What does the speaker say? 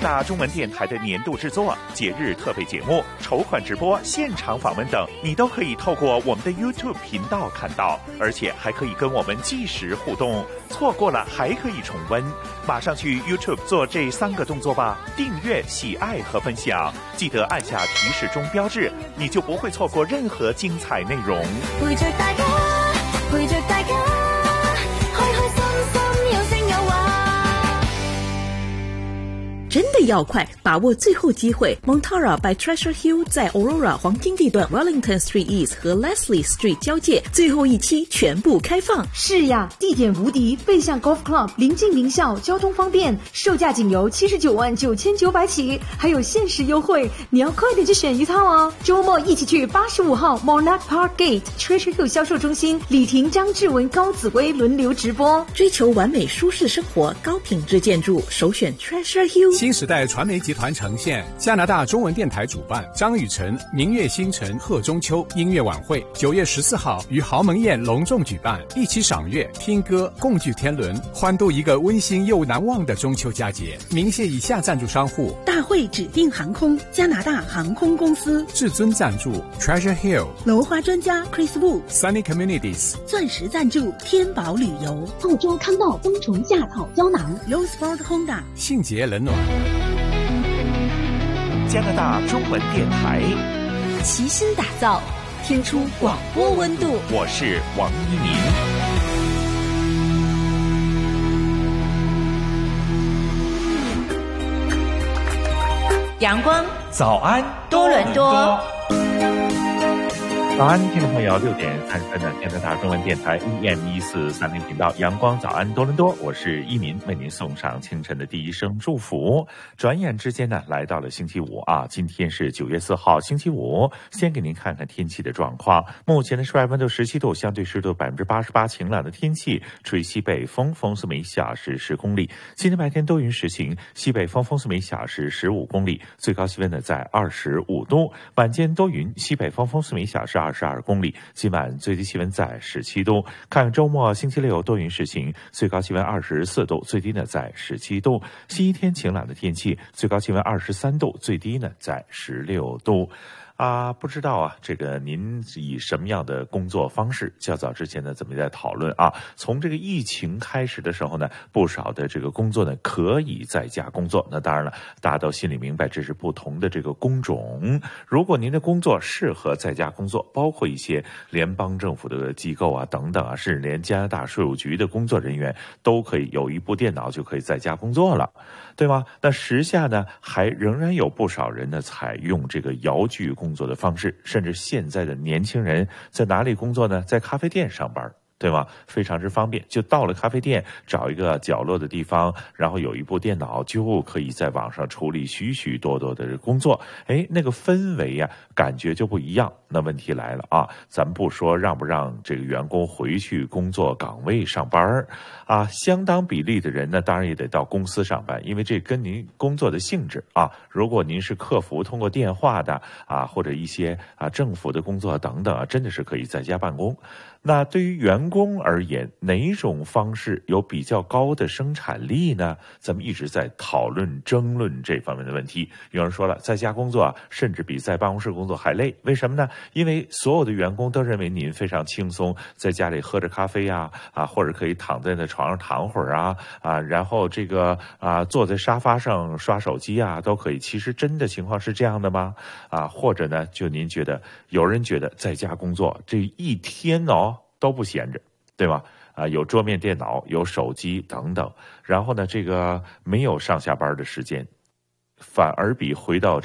大中文电台的年度制作、节日特备节目、筹款直播、现场访问等，你都可以透过我们的 YouTube 频道看到，而且还可以跟我们即时互动。错过了还可以重温，马上去 YouTube 做这3个动作吧：订阅、喜爱和分享。记得按下提示钟标志，你就不会错过任何精彩内容。 陪着大家，陪着大家，開開心心，有聲有話。 真的要快，把握最后机会 ！Montara by Treasure Hill 在 Aurora 黄金地段 Wellington Street East 和 Leslie Street 交界，最后一期全部开放。 是呀，地点无敌，背向 Golf Club， 临近名校，交通方便，售价仅由799900起，还有限时优惠，你要快点去选一套哦！周末一起去85号 Monarch Park Gate Treasure Hill 销售中心，李婷、张志文、高紫薇轮流直播。 追求完美舒适生活，高品质建筑，首选 Treasure Hill。 新时代传媒集团呈现，加拿大中文电台主办，张雨晨明月星辰贺中秋音乐晚会，9月14号于豪门宴隆重举办，一起赏月、听歌、共聚天伦，欢度一个温馨又难忘的中秋佳节。鸣谢以下赞助商户： 大会指定航空、加拿大航空公司； 至尊赞助 Treasure Hill； 楼花专家 Chris Wu；Sunny Communities； 钻石赞助天宝旅游； 澳洲康道冬虫夏草胶囊 ；Rosport Honda； 信捷冷暖。 加拿大中文电台齐心打造，听出广播温度。 我是王一鸣。阳光早安多伦多。 早安，听众朋友，6点30分的加拿大中文电台 EM1430频道，阳光早安多伦多，我是一鸣，为您送上清晨的第一声祝福。转眼之间呢，来到了星期五啊，今天是9月4号，星期五。先给您看看天气的状况。目前的室外温度17度，相对湿度88%，晴朗的天气，吹西北风，风速每小时10公里。今天白天多云时晴，西北风，风速每小时15公里，最高气温呢在25度。晚间多云，西北风，风速每小时22公里，今晚最低气温在17度。看周末星期六多云时晴，最高气温24度，最低呢在17度。星期天晴朗的天气，最高气温23度，最低呢在16度。不知道啊，这个您以什么样的工作方式？较早之前呢，咱们在讨论啊，从这个疫情开始的时候呢，不少的这个工作呢可以在家工作。那当然了，大家都心里明白，这是不同的这个工种。如果您的工作适合在家工作，包括一些联邦政府的机构啊等等啊，甚至连加拿大税务局的工作人员都可以有一部电脑就可以在家工作了，对吗？那时下呢，还仍然有不少人呢采用这个遥距工作的方式，甚至现在的年轻人在哪里工作呢？在咖啡店上班，对吗？非常之方便，就到了咖啡店，找一个角落的地方，然后有一部电脑，就可以在网上处理许许多多的工作。那个氛围呀，感觉就不一样。那问题来了啊，咱不说让不让这个员工回去工作岗位上班啊，相当比例的人呢，当然也得到公司上班，因为这跟您工作的性质啊。如果您是客服通过电话的啊，或者一些政府的工作等等啊，真的是可以在家办公。那对于员工而言，哪种方式有比较高的生产力呢？咱们一直在讨论争论这方面的问题。有人说了，在家工作啊，甚至比在办公室工作还累。为什么呢？因为所有的员工都认为您非常轻松，在家里喝着咖啡或者可以躺在那床上躺会儿然后这个坐在沙发上刷手机都可以。其实真的情况是这样的吗？或者呢，就您觉得，有人觉得在家工作这一天都不闲着，对吧？有桌面电脑，有手机等等，然后呢，这个没有上下班的时间，反而比回到